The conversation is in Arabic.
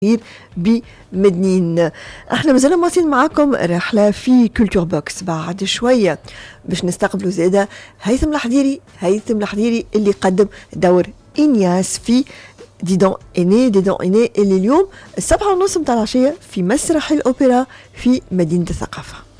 بمدنين. احنا مازلنا مواصلين معاكم رحلة في كولتور بوكس. بعد شوية باش نستقبلوا زيادة هيثم الحضيري اللي قدم دور إنياس في ديدون إني اللي اليوم 7:30 متاع العشية في مسرح الأوبرا في مدينة الثقافة.